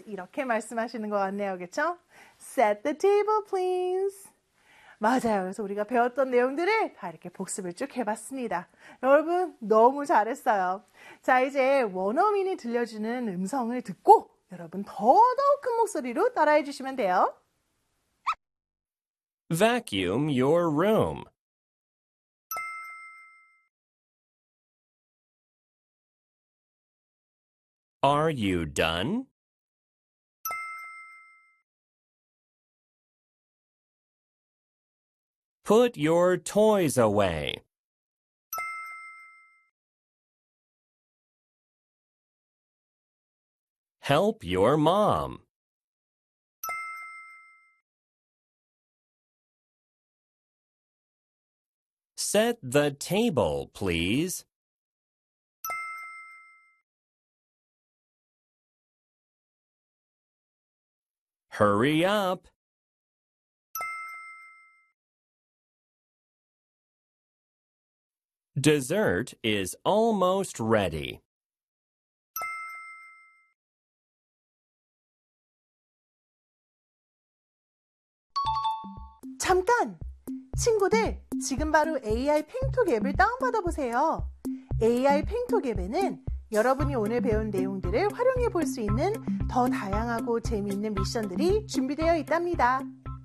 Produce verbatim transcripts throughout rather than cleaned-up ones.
이렇게 말씀하시는 것 같네요. 그렇죠? Set the table, please. 맞아요. 그래서 우리가 배웠던 내용들을 다 이렇게 복습을 쭉 해봤습니다. 여러분 너무 잘했어요. 자, 이제 원어민이 들려주는 음성을 듣고 여러분 더더욱 큰 목소리로 따라해 주시면 돼요. Vacuum your room. Are you done? Put your toys away. Help your mom. Set the table, please. Hurry up. Dessert is almost ready. 잠깐! 친구들, 지금 바로 에이아이 팽톡 앱을 다운받아 보세요. 에이아이 팽톡 앱에는 여러분이 오늘 배운 내용들을 활용해 볼 수 있는 더 다양하고 재미있는 미션들이 준비되어 있답니다.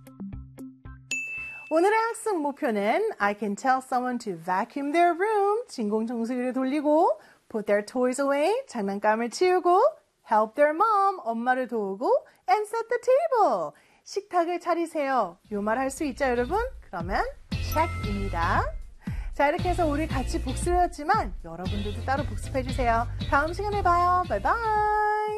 오늘의 학습 목표는 I can tell someone to vacuum their room, 진공청소기를 돌리고, put their toys away, 장난감을 치우고, help their mom, 엄마를 도우고, and set the table, 식탁을 차리세요. 요 말 할 수 있죠, 여러분? 그러면 check입니다. 자, 이렇게 해서 우리 같이 복습했지만 여러분들도 따로 복습해주세요. 다음 시간에 봐요. 바이바이.